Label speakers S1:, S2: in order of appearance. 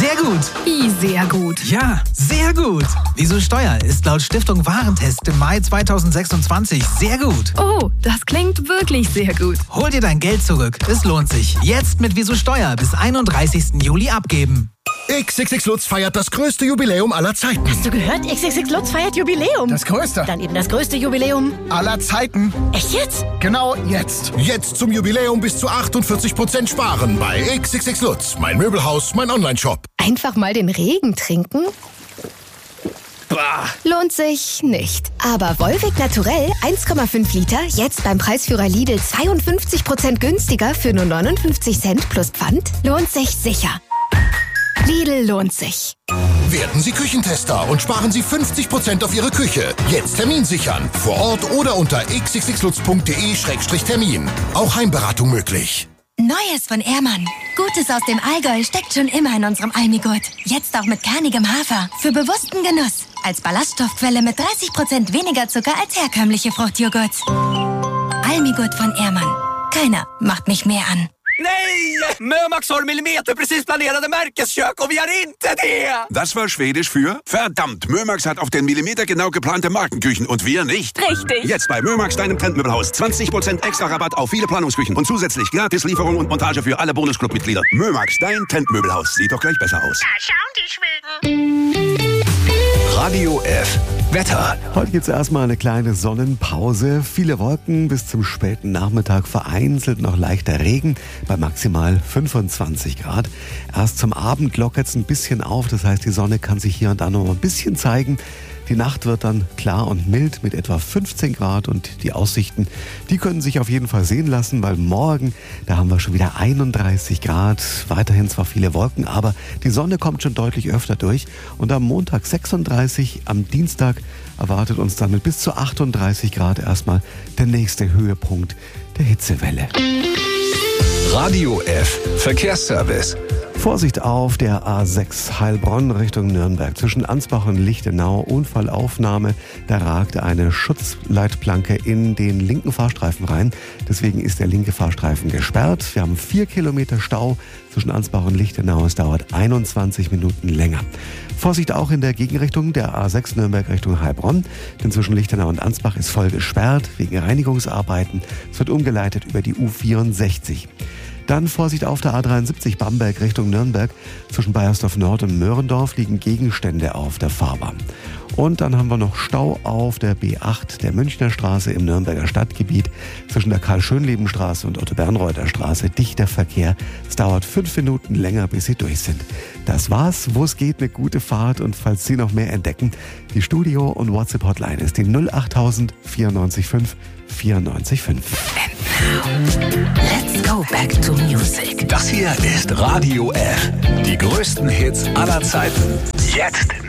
S1: Sehr gut.
S2: Wie sehr gut?
S1: Ja, sehr gut. Wieso Steuer ist laut Stiftung Warentest im Mai 2026 sehr gut.
S2: Oh, das klingt wirklich sehr gut.
S1: Hol dir dein Geld zurück. Es lohnt sich. Jetzt mit Wieso Steuer bis 31. Juli abgeben.
S3: XXX Lutz feiert das größte Jubiläum aller Zeiten.
S4: Hast du gehört? XXX Lutz feiert Jubiläum.
S3: Das größte.
S4: Dann eben das größte Jubiläum
S3: Aller Zeiten.
S4: Echt jetzt?
S3: Genau jetzt. Jetzt zum Jubiläum bis zu 48% sparen bei XXX Lutz. Mein Möbelhaus, mein Onlineshop.
S4: Einfach mal den Regen trinken?
S3: Bah.
S4: Lohnt sich nicht. Aber Volvic Naturell 1,5 Liter, jetzt beim Preisführer Lidl 52% günstiger für nur 59 Cent plus Pfand, lohnt sich sicher. Lidl lohnt sich.
S3: Werden Sie Küchentester und sparen Sie 50% auf Ihre Küche. Jetzt Termin sichern. Vor Ort oder unter xxxlutz.de/termin. Auch Heimberatung möglich.
S5: Neues von Ehrmann. Gutes aus dem Allgäu steckt schon immer in unserem Almigurt. Jetzt auch mit kernigem Hafer. Für bewussten Genuss. Als Ballaststoffquelle mit 30% weniger Zucker als herkömmliche Fruchtjoghurts. Almigurt von Ehrmann. Keiner macht mich mehr an.
S6: Nej! Mömax har millimeterprecis planerade märkeskök och vi har inte det!
S7: Das war Schwedisch für verdammt. Mömax hat auf den Millimeter genau geplante Markenküchen und wir nicht.
S2: Richtig.
S7: Jetzt bei Mömax, deinem Trendmöbelhaus. 20% extra Rabatt auf viele Planungsküchen und zusätzlich gratis Lieferung und Montage für alle Bonusclub-Mitglieder. Mömax, dein Trendmöbelhaus. Sieht doch gleich besser aus.
S8: Da schauen die Schweden.
S9: Radio F. Wetter.
S10: Heute gibt es erstmal eine kleine Sonnenpause. Viele Wolken bis zum späten Nachmittag, vereinzelt noch leichter Regen bei maximal 25 Grad. Erst zum Abend lockert es ein bisschen auf, das heißt, die Sonne kann sich hier und da noch ein bisschen zeigen. Die Nacht wird dann klar und mild mit etwa 15 Grad und die Aussichten, die können sich auf jeden Fall sehen lassen, weil morgen, da haben wir schon wieder 31 Grad, weiterhin zwar viele Wolken, aber die Sonne kommt schon deutlich öfter durch und am Montag 36, am Dienstag erwartet uns dann mit bis zu 38 Grad erstmal der nächste Höhepunkt der Hitzewelle.
S9: Radio F. Verkehrsservice.
S10: Vorsicht auf der A6 Heilbronn Richtung Nürnberg. Zwischen Ansbach und Lichtenau Unfallaufnahme. Da ragt eine Schutzleitplanke in den linken Fahrstreifen rein. Deswegen ist der linke Fahrstreifen gesperrt. Wir haben 4 Kilometer Stau zwischen Ansbach und Lichtenau. Es dauert 21 Minuten länger. Vorsicht auch in der Gegenrichtung der A6 Nürnberg Richtung Heilbronn. Denn zwischen Lichtenau und Ansbach ist voll gesperrt wegen Reinigungsarbeiten. Es wird umgeleitet über die U64. Dann Vorsicht auf der A73 Bamberg Richtung Nürnberg. Zwischen Baiersdorf Nord und Möhrendorf liegen Gegenstände auf der Fahrbahn. Und dann haben wir noch Stau auf der B8 der Münchner Straße im Nürnberger Stadtgebiet. Zwischen der Karl-Schönleben-Straße und Otto-Bernreuther Straße dichter Verkehr. Es dauert 5 Minuten länger, bis Sie durch sind. Das war's. Wo es geht, eine gute Fahrt. Und falls Sie noch mehr entdecken, die Studio- und WhatsApp-Hotline ist die 08000 94 5 94 5.
S2: Let's go back to music.
S9: Das hier ist Radio F. Die größten Hits aller Zeiten. Jetzt